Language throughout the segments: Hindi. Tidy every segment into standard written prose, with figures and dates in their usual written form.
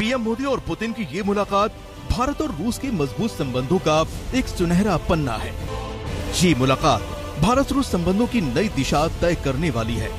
पीएम मोदी और पुतिन की ये मुलाकात भारत और रूस के मजबूत संबंधों का एक सुनहरा पन्ना है। ये मुलाकात भारत रूस संबंधों की नई दिशा तय करने वाली है।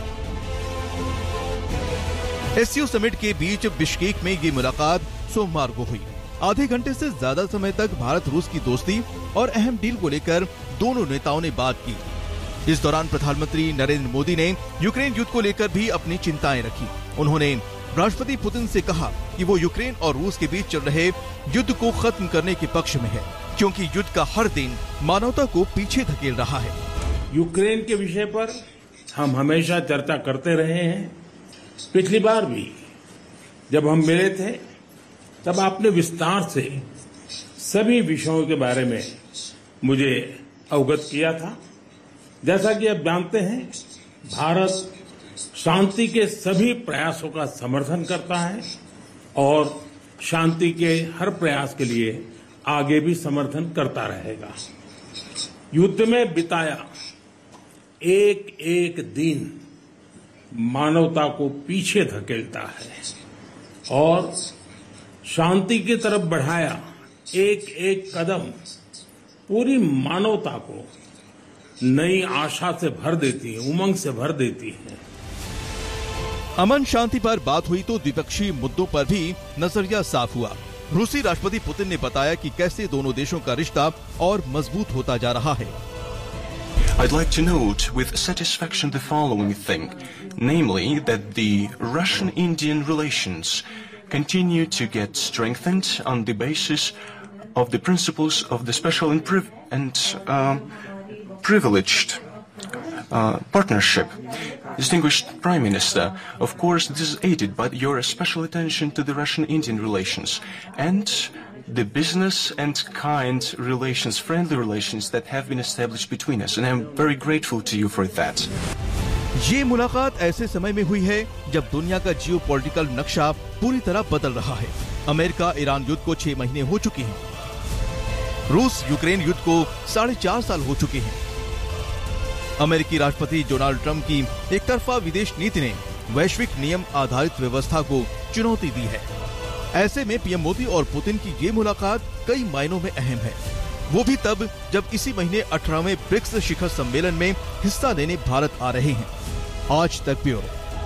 एससीओ समिट के बीच बिश्केक में ये मुलाकात सोमवार को हुई। आधे घंटे से ज्यादा समय तक भारत रूस की दोस्ती और अहम डील को लेकर दोनों नेताओं ने बात की। इस दौरान प्रधानमंत्री नरेंद्र मोदी ने यूक्रेन युद्ध को लेकर भी अपनी चिंताएं रखी। उन्होंने राष्ट्रपति पुतिन से कहा कि वो यूक्रेन और रूस के बीच चल रहे युद्ध को खत्म करने के पक्ष में है, क्योंकि युद्ध का हर दिन मानवता को पीछे धकेल रहा है। यूक्रेन के विषय पर हम हमेशा चर्चा करते रहे हैं। पिछली बार भी जब हम मिले थे तब आपने विस्तार से सभी विषयों के बारे में मुझे अवगत किया था। जैसा कि आप जानते हैं, भारत शांति के सभी प्रयासों का समर्थन करता है और शांति के हर प्रयास के लिए आगे भी समर्थन करता रहेगा। युद्ध में बिताया एक एक दिन मानवता को पीछे धकेलता है और शांति की तरफ बढ़ाया एक एक कदम पूरी मानवता को नई आशा से भर देती है, उमंग से भर देती है। अमन शांति पर बात हुई तो द्विपक्षीय मुद्दों पर भी नजरिया साफ हुआ। रूसी राष्ट्रपति पुतिन ने बताया कि कैसे दोनों देशों का रिश्ता और मजबूत होता जा रहा है। I'd like to note with satisfaction the following thing, namely that the Russian-Indian relations continue to get strengthened on the basis of the principles of the special and privileged partnership. Distinguished Prime Minister, of course this is aided by your special attention to the Russian-Indian relations and the business and kind relations, friendly relations that have been established between us, and I'm very grateful to you for that. ये मुलाकात ऐसे समय में हुई है जब दुनिया का जियोपॉलिटिकल नक्शा पूरी तरह बदल रहा है। अमेरिका ईरान युद्ध को 6 महीने हो चुके हैं। रूस यूक्रेन युद्ध को 4.5 साल हो चुके हैं। अमेरिकी राष्ट्रपति डोनाल्ड ट्रंप की एकतरफा विदेश नीति ने वैश्विक नियम आधारित व्यवस्था को चुनौती दी है। ऐसे में पीएम मोदी और पुतिन की ये मुलाकात कई मायनों में अहम है, वो भी तब जब इसी महीने 18वें ब्रिक्स शिखर सम्मेलन में हिस्सा लेने भारत आ रहे हैं। आज तक ब्यूरो।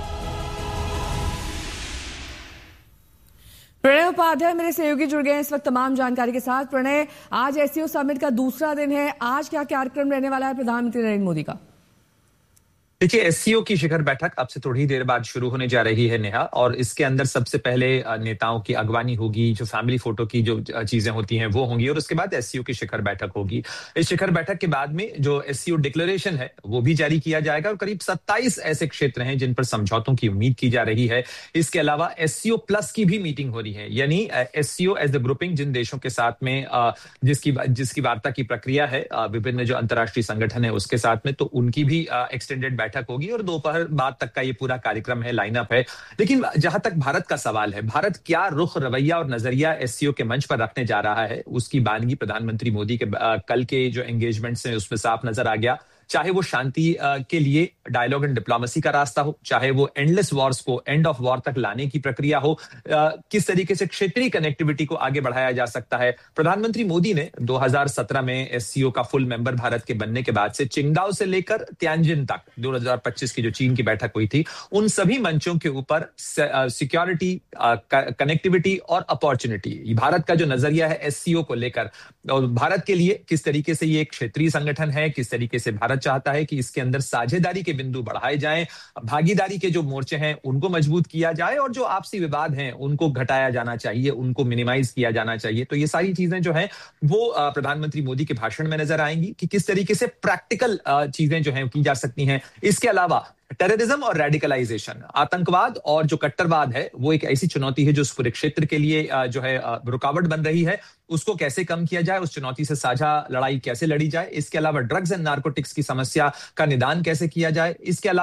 प्रणय उपाध्याय मेरे सहयोगी जुड़ गए हैं इस वक्त तमाम जानकारी के साथ। प्रणय, आज एससीओ समिट का दूसरा दिन है, आज क्या कार्यक्रम रहने वाला है प्रधानमंत्री नरेंद्र मोदी का? देखिए, एससीओ की शिखर बैठक अब से थोड़ी देर बाद शुरू होने जा रही है नेहा, और इसके अंदर सबसे पहले नेताओं की अगवानी होगी, जो फैमिली फोटो की जो चीजें होती हैं वो होंगी, और उसके बाद एससीओ की शिखर बैठक होगी। इस शिखर बैठक के बाद में जो एससीओ डिक्लेरेशन है वो भी जारी किया जाएगा, और करीब 27 ऐसे क्षेत्र हैं जिन पर समझौतों की उम्मीद की जा रही है। इसके अलावा एससीओ प्लस की भी मीटिंग हो रही है, यानी एससीओ एज द ग्रुपिंग, जिन देशों के साथ में जिसकी वार्ता की प्रक्रिया है विभिन्न जो अंतर्राष्ट्रीय संगठन है उसके साथ में, तो उनकी भी एक्सटेंडेड बैठक होगी, और दोपहर बाद तक का ये पूरा कार्यक्रम है, लाइनअप है। लेकिन जहां तक भारत का सवाल है, भारत क्या रुख, रवैया और नजरिया एससीओ के मंच पर रखने जा रहा है, उसकी बानगी प्रधानमंत्री मोदी के कल के जो एंगेजमेंट्स हैं उसमें साफ नजर आ गया। चाहे वो शांति के लिए डायलॉग एंड डिप्लोमेसी का रास्ता हो, चाहे वो एंडलेस वॉर्स को एंड ऑफ वॉर तक लाने की प्रक्रिया हो, किस तरीके से क्षेत्रीय कनेक्टिविटी को आगे बढ़ाया जा सकता है। प्रधानमंत्री मोदी ने 2017 में एससीओ का फुल मेंबर भारत के बनने के बाद से चिंगदाओ से लेकर त्यांजिन तक 2025 की जो चीन की बैठक हुई थी, उन सभी मंचों के ऊपर सिक्योरिटी, कनेक्टिविटी और अपॉर्चुनिटी, भारत का जो नजरिया है एससीओ को लेकर, और भारत के लिए किस तरीके से ये एक क्षेत्रीय संगठन है, किस तरीके से भारत चाहता है कि इसके अंदर साझेदारी के बिंदु बढ़ाए जाएं, भागीदारी के जो मोर्चे हैं उनको मजबूत किया जाए, और जो आपसी विवाद हैं उनको घटाया जाना चाहिए, उनको मिनिमाइज किया जाना चाहिए। तो ये सारी चीजें जो हैं वो प्रधानमंत्री मोदी के भाषण में नजर आएंगी कि किस तरीके से प्रैक्टिकल चीजें जो हैं की जा सकती हैं। इसके अलावा टेररिज्म और रेडिकलाइजेशन, आतंकवाद और जो कट्टरवाद है, वो एक ऐसी चुनौती है जो इस पूरे क्षेत्र के लिए जो है रुकावट बन रही है। उसको कैसे कम किया जाए, उस चुनौती से साझा लड़ाई कैसे लड़ी जाए। इसके अलावा ड्रग्स एंड नारकोटिक्स की समस्या का निदान कैसे किया जाए। इसके अलावा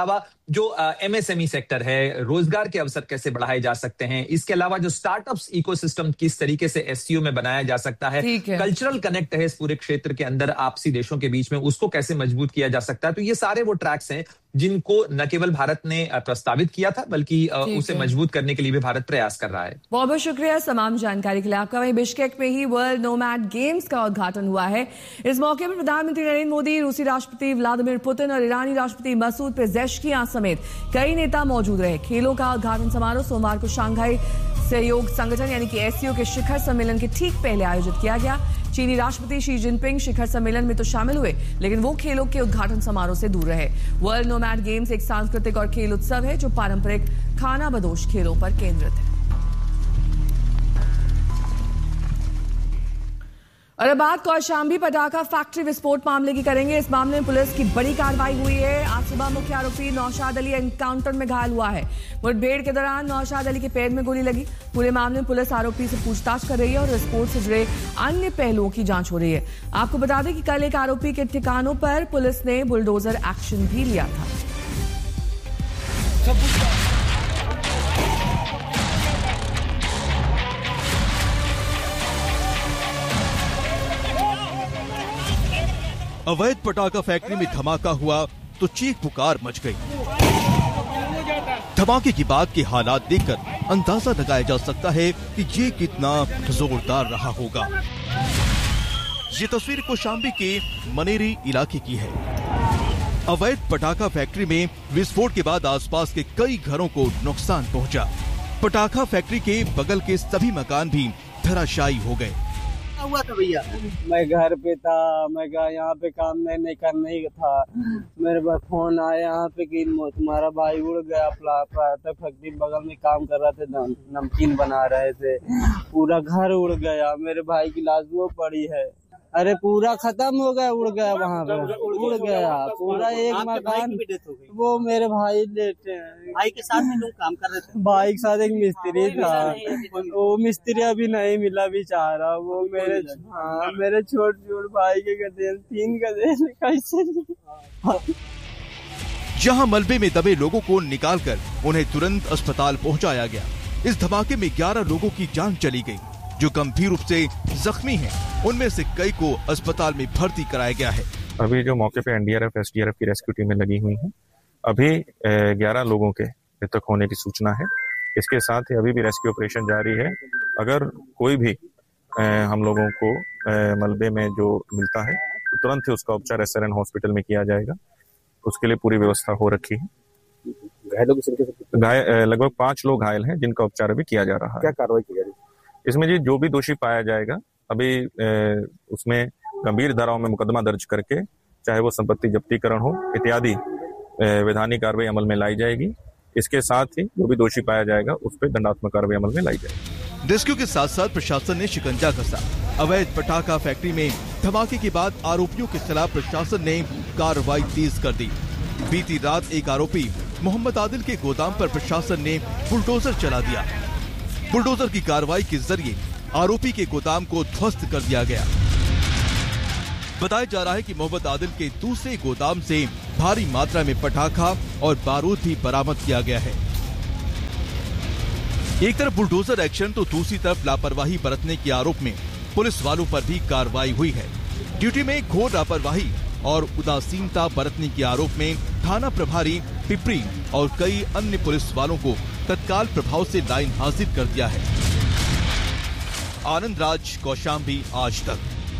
जो MSME सेक्टर है, रोजगार के अवसर कैसे बढ़ाए जा सकते हैं, इसके अलावा जो स्टार्टअप्स इकोसिस्टम किस तरीके से SCO में बनाया जा सकता है, कल्चरल कनेक्ट है इस पूरे क्षेत्र के अंदर आपसी देशों के बीच में, उसको कैसे मजबूत किया जा सकता है। तो ये सारे वो ट्रैक्स हैं जिनको न केवल भारत ने प्रस्तावित किया था, बल्कि उसे मजबूत करने के लिए भी भारत प्रयास कर रहा है। बहुत बहुत शुक्रिया तमाम जानकारी के लिए आपका। वहीं बिश्केक में ही वर्ल्ड नोमैड गेम्स का उद्घाटन हुआ है। इस मौके पर प्रधानमंत्री नरेंद्र मोदी, रूसी राष्ट्रपति व्लादिमीर पुतिन और ईरानी राष्ट्रपति मसूद पेजेश्कियां समेत कई नेता मौजूद रहे। खेलों का उद्घाटन समारोह सोमवार को शंघाई सहयोग संगठन यानी कि SCO के शिखर सम्मेलन के ठीक पहले आयोजित किया गया। चीनी राष्ट्रपति शी जिनपिंग शिखर सम्मेलन में तो शामिल हुए, लेकिन वो खेलों के उद्घाटन समारोह से दूर रहे। वर्ल्ड नोमैड गेम्स एक सांस्कृतिक और खेल उत्सव है जो पारंपरिक खानाबदोश खेलों पर केंद्रित है। और अब बात कौशाम्बी पटाखा फैक्ट्री विस्फोट मामले की करेंगे। इस मामले में पुलिस की बड़ी कार्रवाई हुई है। आज सुबह मुख्य आरोपी नौशाद अली एनकाउंटर में घायल हुआ है। मुठभेड़ के दौरान नौशाद अली के पैर में गोली लगी। पूरे मामले में पुलिस आरोपी से पूछताछ कर रही है और विस्फोट से जुड़े अन्य पहलुओं की जांच हो रही है। आपको बता दें कि कल एक आरोपी के ठिकानों पर पुलिस ने बुलडोजर एक्शन भी लिया था। अवैध पटाखा फैक्ट्री में धमाका हुआ तो चीख पुकार मच गई। धमाके की बाद के हालात देखकर अंदाजा लगाया जा सकता है कि ये कितना जोरदार रहा होगा। ये तस्वीर कौशाम्बी के मनेरी इलाके की है। अवैध पटाखा फैक्ट्री में विस्फोट के बाद आसपास के कई घरों को नुकसान पहुंचा। पटाखा फैक्ट्री के बगल के सभी मकान भी धराशायी हो गए। हुआ था भैया? मैं घर पे था, मैं यहाँ पे काम नहीं करने था। मेरे पास फोन आया यहाँ पे कि तुम्हारा भाई उड़ गया। फैक्ट्री बगल में काम कर रहे थे, नमकीन बना रहे थे, पूरा घर उड़ गया। मेरे भाई की लाश वो पड़ी है। अरे पूरा खत्म हो गया, उड़ गया, वहाँ पे उड़ गया पूरा एक मकान। वो मेरे भाई लेटे हैं। भाई के साथ में लोग काम कर रहे थे। भाई के साथ एक मिस्त्री था, वो मिस्त्री अभी नहीं मिला बेचारा। वो मेरे छोटे भाई के गधे 3 गधे कैसे। जहां मलबे में दबे लोगों को निकालकर उन्हें तुरंत अस्पताल पहुंचाया गया। इस धमाके में 11 लोगों की जान चली गई जो गंभीर रूप से जख्मी हैं। उनमें से कई को अस्पताल में भर्ती कराया गया है। अभी जो मौके पे NDRF SDRF की रेस्क्यू टीमें लगी हुई हैं। अभी 11 लोगों के मृतक होने की सूचना है। इसके साथ ही अभी भी रेस्क्यू ऑपरेशन जारी है। अगर कोई भी हम लोगों को मलबे में जो मिलता है तो तुरंत ही उसका उपचार SRN हॉस्पिटल में किया जाएगा। उसके लिए पूरी व्यवस्था हो रखी है। घायलों की संख्या लगभग 5 लोग घायल हैं जिनका उपचार अभी किया जा रहा है। क्या कार्रवाई की जा रही है इसमें? जी जो भी दोषी पाया जाएगा अभी उसमें गंभीर धाराओं में मुकदमा दर्ज करके, चाहे वो संपत्ति जब्तीकरण हो इत्यादि वैधानिक कार्रवाई अमल में लाई जाएगी। इसके साथ ही जो भी दोषी पाया जाएगा उस पर दंडात्मक कार्रवाई अमल में लाई जाएगी। रेस्क्यू के साथ साथ प्रशासन ने शिकंजा कसा। अवैध पटाखा फैक्ट्री में धमाके के बाद आरोपियों के खिलाफ प्रशासन ने कार्रवाई तेज कर दी। बीती रात एक आरोपी मोहम्मद आदिल के गोदाम पर प्रशासन ने बुलडोजर चला दिया। बुलडोजर की कार्रवाई के जरिए आरोपी के गोदाम को ध्वस्त कर दिया गया। बताया जा रहा है कि मोहम्मद आदिल के दूसरे गोदाम से भारी मात्रा में पटाखा और बारूद भी बरामद किया गया है। एक तरफ बुलडोजर एक्शन तो दूसरी तरफ लापरवाही बरतने के आरोप में पुलिस वालों पर भी कार्रवाई हुई है। ड्यूटी में घोर लापरवाही और उदासीनता बरतने के आरोप में थाना प्रभारी पिपरी और कई अन्य पुलिस वालों को तत्काल प्रभाव से लाइन हाजिर कर दिया है। आनंद राज, कौशाम्बी, आज तक।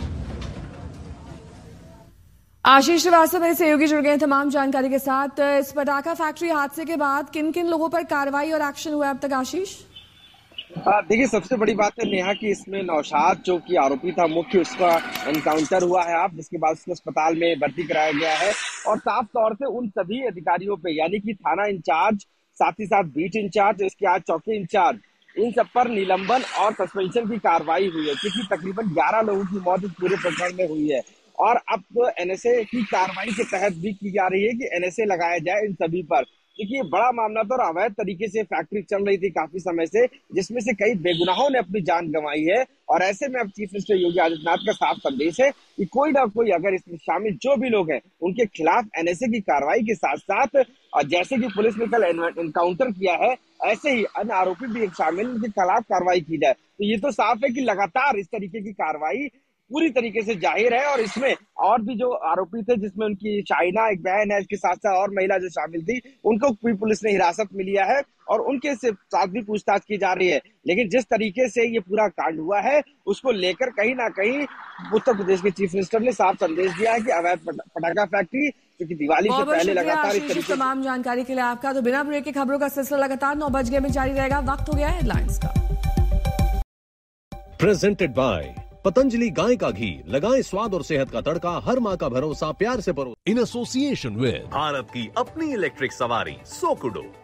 आशीष श्रीवास्तव मेरे सहयोगी जुड़ गए तमाम जानकारी के साथ। इस पटाखा फैक्ट्री हादसे के बाद किन किन लोगों पर कार्रवाई और एक्शन हुआ अब तक आशीष? देखिए सबसे बड़ी बात है नेहा कि इसमें नौशाद जो कि आरोपी था मुख्य, उसका एनकाउंटर हुआ है आप, जिसके बाद उसको अस्पताल में भर्ती कराया गया है। और साफ तौर से उन सभी अधिकारियों पे यानी कि थाना इंचार्ज, साथ ही साथ बीट इंचार्ज, इसके आज चौकी इंचार्ज, इन सब पर निलंबन और सस्पेंशन की कार्रवाई हुई है क्योंकि तकरीबन 11 लोगों की मौत इस पूरे प्रकरण में हुई है। और अब NSA की कार्रवाई के तहत भी की जा रही है कि NSA लगाया जाए इन सभी पर। देखिए बड़ा मामला था और अवैध तरीके से फैक्ट्री चल रही थी काफी समय से, जिसमें से कई बेगुनाहों ने अपनी जान गंवाई है। और ऐसे में अब चीफ मिनिस्टर योगी आदित्यनाथ का साफ संदेश है कि कोई ना कोई अगर इसमें शामिल जो भी लोग हैं उनके खिलाफ एनएसए की कार्रवाई के साथ साथ, जैसे कि पुलिस ने कल एनकाउंटर किया है, ऐसे ही अन्य आरोपी भी शामिल, उनके खिलाफ कार्रवाई की जाए। तो ये तो साफ है कि लगातार इस तरीके की कार्रवाई पूरी तरीके से जाहिर है। और इसमें और भी जो आरोपी थे, जिसमें उनकी शाइना एक बहन है, इसके साथ साथ और महिला जो शामिल थी, उनको भी पुलिस ने हिरासत में लिया है और उनके साथ भी पूछताछ की जा रही है। लेकिन जिस तरीके से ये पूरा कांड हुआ है उसको लेकर कहीं ना कहीं उत्तर प्रदेश के चीफ मिनिस्टर ने साफ संदेश दिया है कि अवैध पटाखा फैक्ट्री, क्योंकि दिवाली से पहले लगातार इस तरीके तमाम जानकारी के लिए आपका। तो बिना ब्रेक के खबरों का सिलसिला लगातार 9 बजे में जारी रहेगा। वक्त हो गया है हेडलाइंस का। प्रेजेंटेड बाय पतंजलि गाय का घी, लगाएं स्वाद और सेहत का तड़का, हर माँ का भरोसा प्यार से परो। इन एसोसिएशन विद भारत की अपनी इलेक्ट्रिक सवारी सोकुडो।